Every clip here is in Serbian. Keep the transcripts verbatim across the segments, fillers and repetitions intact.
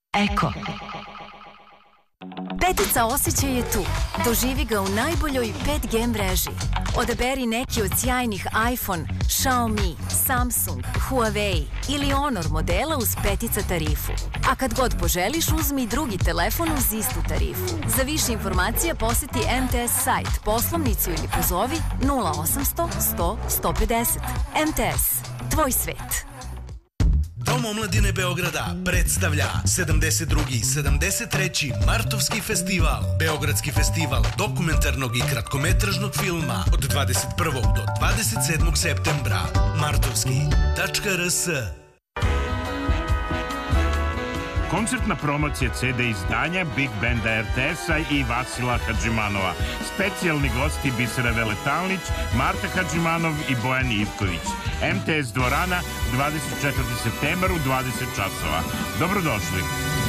Eko. Petica osjećaj je tu. Doživi ga u najboljoj pet G mreži. Odaberi neki od sjajnih iPhone, Xiaomi, Samsung, Huawei ili Honor modela uz petica tarifu. A kad god poželiš, uzmi drugi telefon uz istu tarifu. Za više informacija poseti M T S sajt, poslovnicu ili pozovi nula osamsto sto sto pedeset. M T S. Tvoj svet. Dom omladine Beograda predstavlja sedamdeset drugi i sedamdeset treći Martovski festival. Beogradski festival dokumentarnog i kratkometražnog filma od dvadeset prvog do dvadeset sedmog septembra. Martovski tačka R S. Koncertna promocija C D izdanja Big Banda R T S-a i Vasila Hadžimanova. Specijalni gosti Bisera Veletalnić, Marta Hadžimanov i Bojan Ivković. M T S dvorana, dvadeset četvrti septembar u dvadeset časova. Dobrodošli.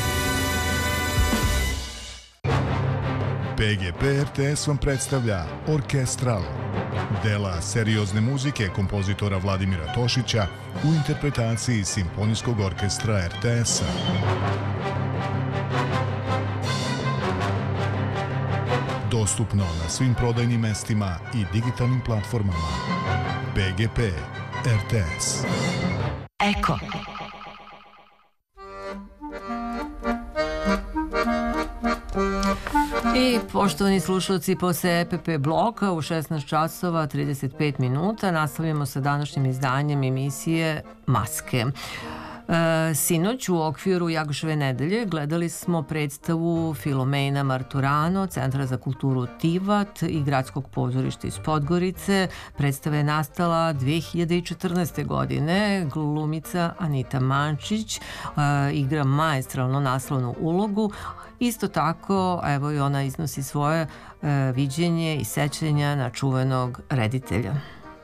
P G P R T S vam predstavlja Orkestral. Dela seriozne muzike kompozitora Vladimira Tošića u interpretaciji Simfonijskog orkestra R T S-a. Dostupno na svim prodajnim mestima i digitalnim platformama. P G P R T S. Eko. I poštovani slušalci, posle E P P bloka u šesnaest časova trideset pet minuta nastavljamo sa današnjim izdanjem emisije Maske. E, sinoć u okviru Jagoševe nedelje gledali smo predstavu Filomena Marturano, Centra za kulturu Tivat i Gradskog pozorišta iz Podgorice. Predstava je nastala dve hiljade četrnaeste. godine. Glumica Anita Mančić e, igra maestralno naslovnu ulogu. Isto tako, evo i ona iznosi svoje e, viđenje i sećanja na čuvenog reditelja.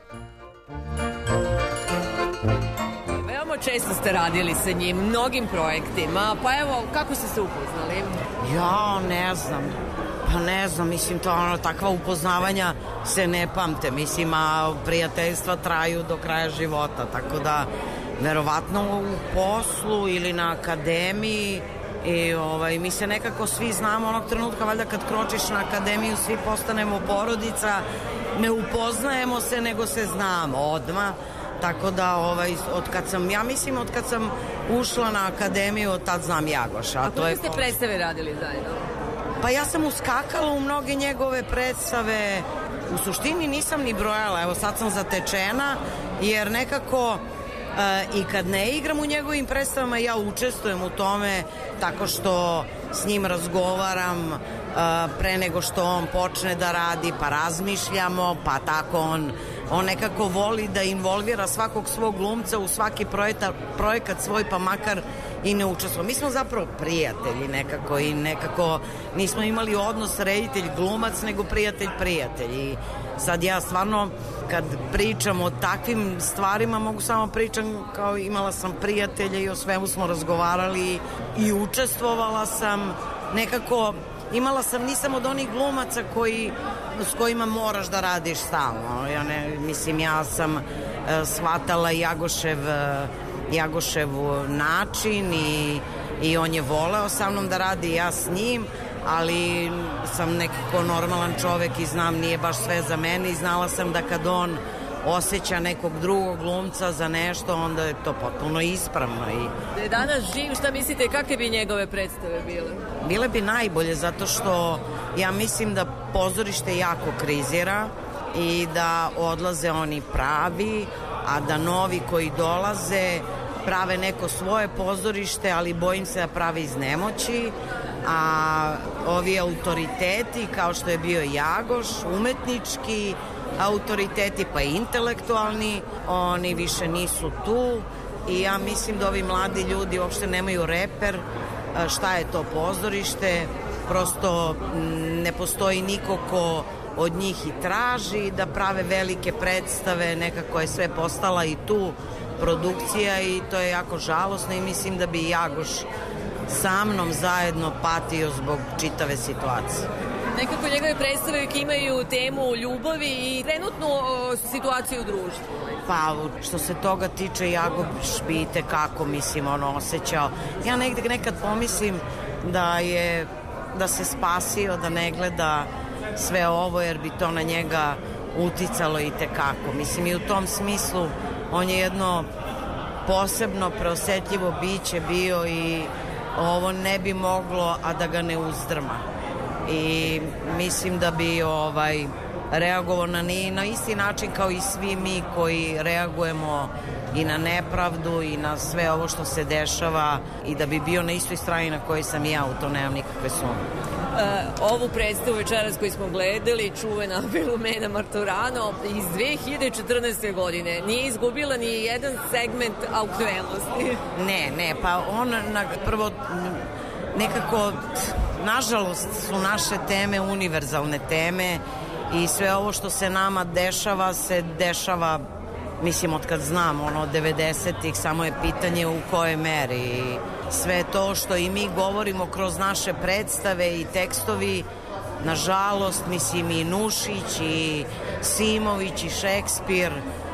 Veoma često ste radili sa njim, mnogim projektima, pa evo, kako ste se upoznali? Ja, ne znam. Pa ne znam, mislim, to ono, takva upoznavanja se ne pamte, mislim, a prijateljstva traju do kraja života, tako da, verovatno u poslu ili na akademiji. I ovaj, mi se nekako svi znamo onog trenutka, valjda kad kročiš na akademiju svi postanemo porodica, ne upoznajemo se nego se znamo odmah, tako da ovaj, od kad sam, ja mislim od kad sam ušla na akademiju od tad znam Jagoša. A koliko ste predstave radili zajedno? Pa ja sam uskakala u mnoge njegove predstave, u suštini nisam ni brojala, evo sad sam zatečena jer nekako i kad ne igram u njegovim predstavama ja učestvujem u tome tako što s njim razgovaram pre nego što on počne da radi, pa razmišljamo, pa tako on on nekako voli da involvira svakog svog glumca u svaki projekat, projekat svoj, pa makar i ne učestvuje. Mi smo zapravo prijatelji nekako i nekako nismo imali odnos reditelj-glumac, nego prijatelj-prijatelj. I sad ja stvarno kad pričam o takvim stvarima mogu samo pričam kao imala sam prijatelje i o svemu smo razgovarali i učestvovala sam nekako. Imala sam, nisam od onih glumaca koji, s kojima moraš da radiš stalno. Ja ne, mislim, ja sam uh, shvatala Jagošev, uh, Jagošev način i, i on je voleo sa mnom da radi, ja s njim, ali sam nekako normalan čovek i znam nije baš sve za mene i znala sam da kad on osjeća nekog drugog glumca za nešto, onda je to potpuno ispravno. I da je danas živ, šta mislite, kakve bi njegove predstave bile? Bile bi najbolje, zato što ja mislim da pozorište jako krizira i da odlaze oni pravi, a da novi koji dolaze prave neko svoje pozorište, ali bojim se da prave iz nemoći, a ovi autoriteti kao što je bio Jagoš, umetnički autoriteti pa i intelektualni, oni više nisu tu i ja mislim da ovi mladi ljudi uopšte nemaju reper šta je to pozorište, prosto ne postoji niko ko od njih i traži da prave velike predstave, nekako je sve postala i tu produkcija i to je jako žalosno i mislim da bi Jagoš sa mnom zajedno patio zbog čitave situacije. Nekako njegove predstave imaju temu ljubavi i trenutnu o, situaciju u društvu. Pa, što se toga tiče, Jagob bi itekako, mislim, ono, osjećao. Ja negde nekad pomislim da je, da se spasio, da ne gleda sve ovo, jer bi to na njega uticalo itekako. Mislim, i u tom smislu on je jedno posebno preosetljivo biće bio i ovo ne bi moglo, a da ga ne uzdrma. I mislim da bi ovaj reagovao na, na isti način kao i svi mi koji reagujemo i na nepravdu i na sve ovo što se dešava i da bi bio na istoj strani na kojoj sam i ja, u to nemam nikakve sumnje. Uh, ovu predstavu večeras koju smo gledali, čuvena Filomena Marturano iz dve hiljade četrnaeste. godine, nije izgubila ni jedan segment aktuelnosti. Ne, ne, pa on na, prvo nekako, nažalost su naše teme univerzalne teme i sve ovo što se nama dešava se dešava, mislim, od kad znam, ono, od devedesetih, samo je pitanje u kojoj meri. Sve to što i mi govorimo kroz naše predstave i tekstovi, nažalost, mislim, i Nušić, i Simović, i Šekspir,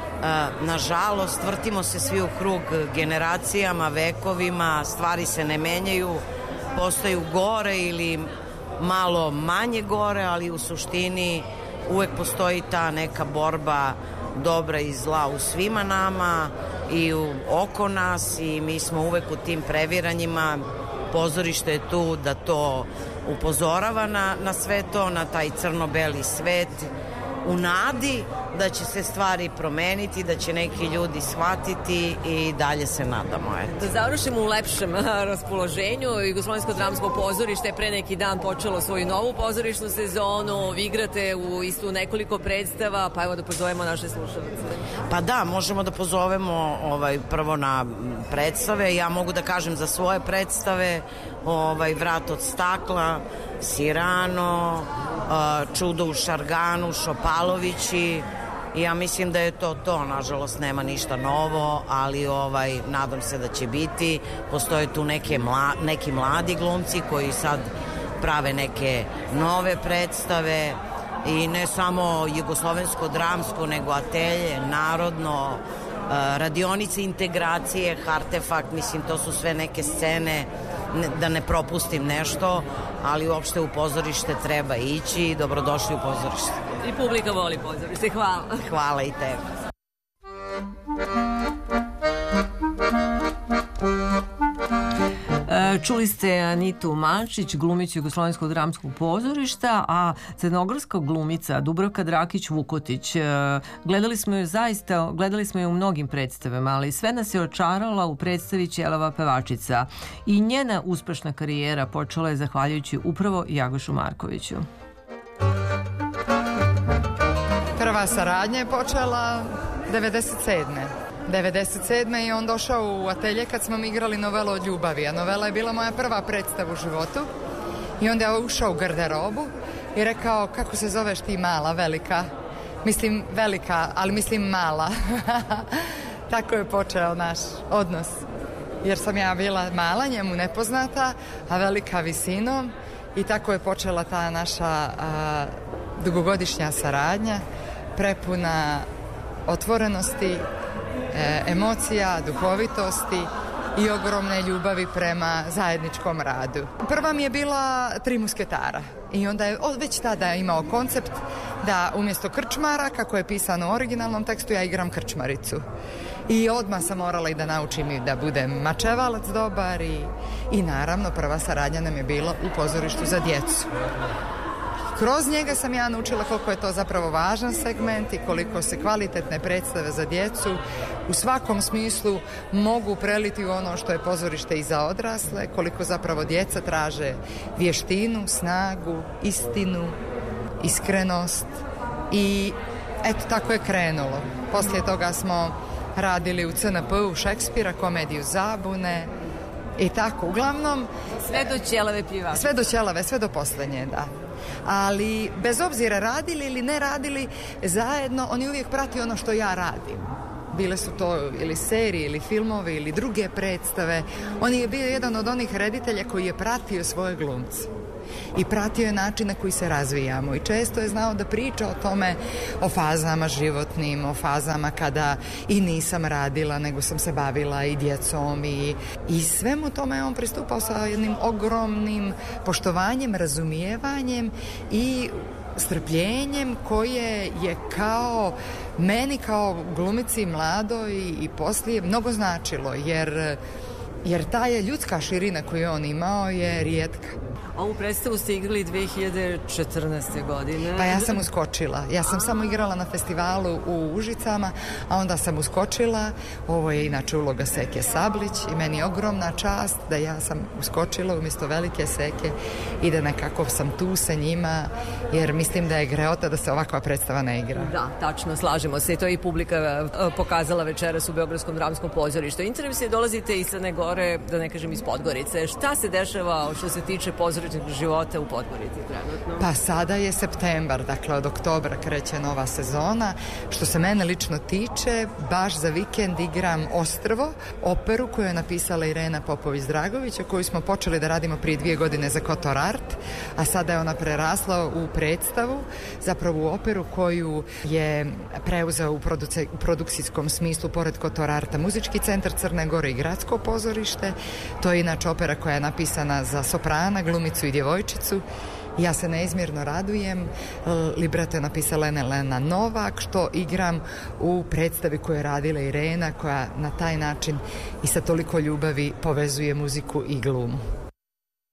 nažalost, vrtimo se svi u krug generacijama, vekovima, stvari se ne menjaju, postaju gore ili malo manje gore, ali u suštini uvek postoji ta neka borba dobra i zla u svima nama i u, oko nas, i mi smo uvek u tim previranjima. Pozorište je tu da to upozorava na, na sve to, na taj crno-beli svet, u nadi da će se stvari promeniti, da će neki ljudi shvatiti i dalje se nadamo. Eto. Da završimo u lepšem raspoloženju. Jugoslovensko dramsko pozorište je pre neki dan počelo svoju novu pozorišnu sezonu. Vi igrate u istu nekoliko predstava, pa evo da pozovemo naše slušalce. Pa da, možemo da pozovemo ovaj, prvo na predstave. Ja mogu da kažem za svoje predstave, ovaj, Vrat od stakla, Sirano, Čudo u Šarganu, Šopalovići. I ja mislim da je to to, nažalost nema ništa novo, ali ovaj, nadam se da će biti. Postoje tu neke mla, neki mladi glumci koji sad prave neke nove predstave i ne samo jugoslovensko dramsko, nego Atelje, Narodno, radionice integracije, Hartefakt, mislim, to su sve neke scene, ne, da ne propustim nešto, ali uopšte u pozorište treba ići i dobrodošli u pozorište. I publika voli pozorište. Hvala. Hvala i tebi. Čuli ste Anitu Mančić, glumicu Jugoslovenskog dramskog pozorišta, a crnogorska glumica Dubravka Drakić-Vukotić. Gledali smo ju zaista, gledali smo ju u mnogim predstavama, ali sve nas je očarala u predstavi Ćelava pevačica. I njena uspešna karijera počela je zahvaljujući upravo Jagošu Markoviću. Prva saradnja je počela devedeset sedme. devedeset sedme i on došao u Atelje kad smo mi igrali novelu od ljubavi, a novela je bila moja prva predstava u životu. I onda je ušao u garderobu i rekao, kako se zoveš ti, mala, velika? Mislim velika, ali mislim mala. Tako je počeo naš odnos. Jer sam ja bila mala, njemu nepoznata, a velika visinom. I tako je počela ta naša a, dugogodišnja saradnja, prepuna otvorenosti, e, emocija, duhovitosti i ogromne ljubavi prema zajedničkom radu. Prva mi je bila Tri musketara i onda je već tada imao koncept da umjesto krčmara, kako je pisano u originalnom tekstu, ja igram krčmaricu. I odmah sam morala i da naučim i da budem mačevalac dobar i, i naravno prva saradnja nam je bila u pozorištu za djecu. Kroz njega sam ja naučila koliko je to zapravo važan segment i koliko se kvalitetne predstave za djecu u svakom smislu mogu preliti u ono što je pozorište i za odrasle, koliko zapravo djeca traže vještinu, snagu, istinu, iskrenost i eto tako je krenulo. Poslije toga smo radili u C N P u Šekspira, komediju Zabune i tako, uglavnom sve do Ćelave pjevačice. Sve do Ćelave, sve do poslednje, da. Ali bez obzira radili ili ne radili zajedno, oni uvijek prati ono što ja radim. Bile su to ili serije ili filmovi ili druge predstave. On je bio jedan od onih reditelja koji je pratio svoje glumce. i pratio je način na koji se razvijamo i često je znao da priča o tome, o fazama životnim, o fazama kada i nisam radila, nego sam se bavila i djecom i, i svemu tome je on pristupao sa jednim ogromnim poštovanjem, razumijevanjem i strpljenjem koje je kao meni kao glumici mladoj i poslije mnogo značilo, jer, jer ta je ljudska širina koju on imao je rijetka. Ovu predstavu ste igrali dve hiljade četrnaeste. godine. Pa ja sam uskočila. Ja sam a... samo igrala na festivalu u Užicama, a onda sam uskočila. Ovo je inače uloga Seke Sablić i meni je ogromna čast da ja sam uskočila umjesto velike Seke i da nekako sam tu sa njima, jer mislim da je greota da se ovakva predstava ne igra. Da, tačno, slažemo se i to je i publika pokazala večeras u Beogradskom dramskom pozorištu. Interesuje, dolazite iz Crne Gore, da ne kažem iz Podgorice. Šta se dešava što se tiče pozorišta života u Podgorici trenutno? Pa sada je septembar, dakle od oktobra kreće nova sezona. Što se mene lično tiče, baš za vikend igram Ostrvo, operu koju je napisala Irena Popović-Dragović, o koju smo počeli da radimo prije dvije godine za Kotor Art, a sada je ona prerasla u predstavu, zapravo u operu koju je preuzeo u, produce, u produkcijskom smislu pored Kotor Arta Muzički centar Crne Gore i Gradsko pozorište. To je inače opera koja je napisana za soprana, glumicu i djevojčicu. Ja se neizmjerno radujem. Libreto je napisala Elena Novak, što igram u predstavi koju je radila Irena, koja na taj način i sa toliko ljubavi povezuje muziku i glumu.